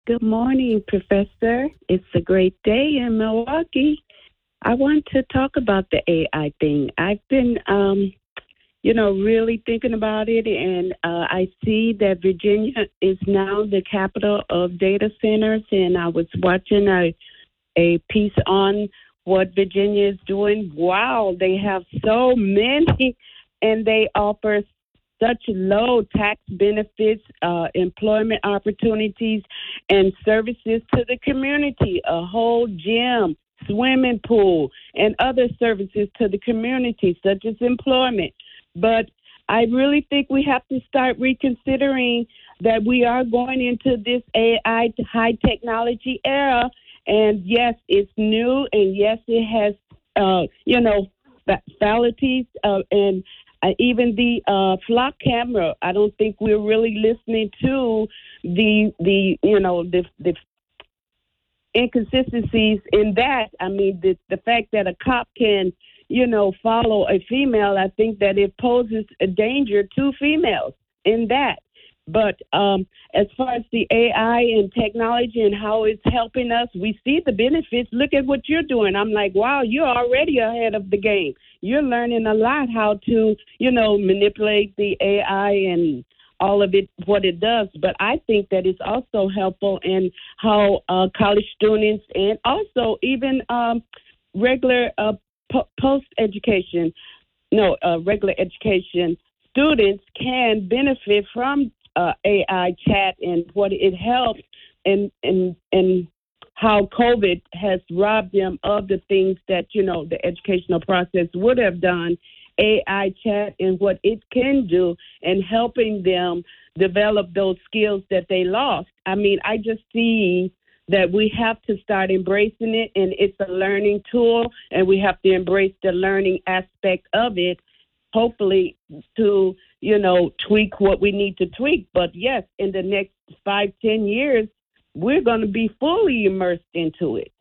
Good morning, Professor. It's a great day in Milwaukee. I want to talk about the AI thing. I've been, really thinking about it, and I see that Virginia is now the capital of data centers. And I was watching a piece on what Virginia is doing. Wow, they have so many, and they offer such low tax benefits, employment opportunities, and services to the community, a whole gym, swimming pool, and other services to the community, such as employment. But I really think we have to start reconsidering that we are going into this AI high technology era. And yes, it's new, and yes, it has, fallacies, and even the flock camera. I don't think we're really listening to the inconsistencies in that. I mean, the fact that a cop can, follow a female, I think that it poses a danger to females in that. But as far as the AI and technology and how it's helping us, we see the benefits. Look at what you're doing. I'm like, wow, you're already ahead of the game. You're learning a lot how to, manipulate the AI and all of it, what it does. But I think that it's also helpful in how college students and also even regular post-education, regular education students can benefit from AI chat and what it helps and how COVID has robbed them of the things that, the educational process would have done. AI chat and what it can do and helping them develop those skills that they lost. I mean, I just see that we have to start embracing it, and it's a learning tool, and we have to embrace the learning aspect of it, hopefully to, tweak what we need to tweak. But yes, in the next 5-10 years, we're going to be fully immersed into it.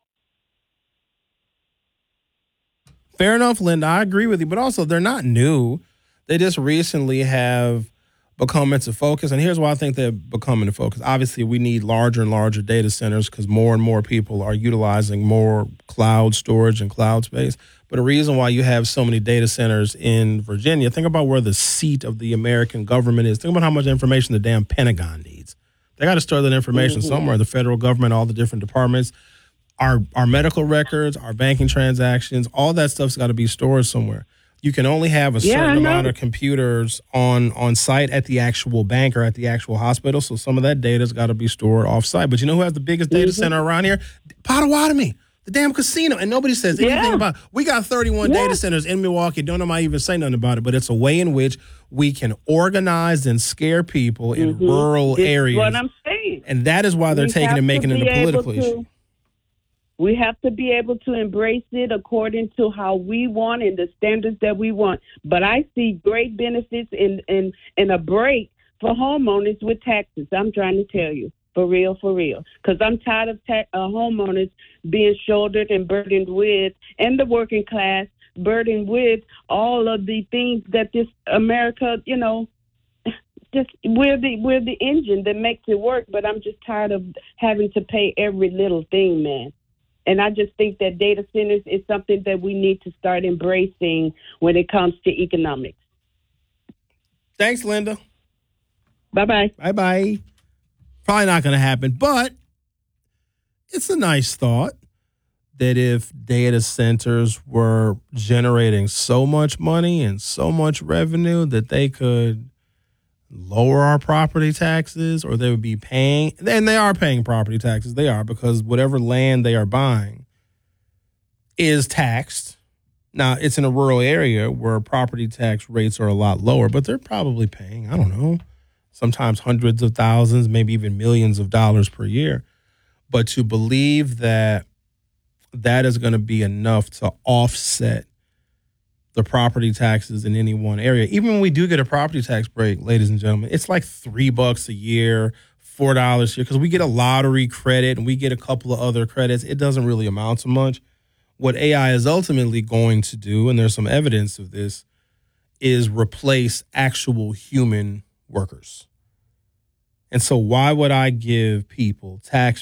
Fair enough, Linda. I agree with you. But also, they're not new. They just recently have become into focus. And here's why I think they're becoming into focus. Obviously, we need larger and larger data centers because more and more people are utilizing more cloud storage and cloud space. But the reason why you have so many data centers in Virginia, think about where the seat of the American government is. Think about how much information the damn Pentagon needs. They got to store that information somewhere. The federal government, all the different departments, our medical records, our banking transactions, all that stuff's got to be stored somewhere. You can only have a certain amount of computers on site at the actual bank or at the actual hospital. So some of that data's got to be stored off site. But you know who has the biggest data center around here? Potawatomi, the damn casino. And nobody says anything about it. We got 31 data centers in Milwaukee. Don't know why I even say nothing about it, but it's a way in which we can organize and scare people in rural areas. What I'm saying. And that is why they're taking and making it a political issue. We have to be able to embrace it according to how we want and the standards that we want. But I see great benefits in a break for homeowners with taxes. I'm trying to tell you, for real. Because I'm tired of homeowners being shouldered and burdened with, and the working class burdened with all of the things that this America, just we're the engine that makes it work. But I'm just tired of having to pay every little thing, man. And I just think that data centers is something that we need to start embracing when it comes to economics. Thanks, Linda. Bye-bye. Bye-bye. Probably not going to happen, but it's a nice thought that if data centers were generating so much money and so much revenue that they could lower our property taxes, or they would be paying, and they are paying property taxes. They are, because whatever land they are buying is taxed. Now, it's in a rural area where property tax rates are a lot lower, but they're probably paying, I don't know, sometimes hundreds of thousands, maybe even millions of dollars per year. But to believe that that is going to be enough to offset the property taxes in any one area. Even when we do get a property tax break, ladies and gentlemen, it's like $3 a year, $4 a year, because we get a lottery credit and we get a couple of other credits. It doesn't really amount to much. What AI is ultimately going to do, and there's some evidence of this, is replace actual human workers. And so why would I give people tax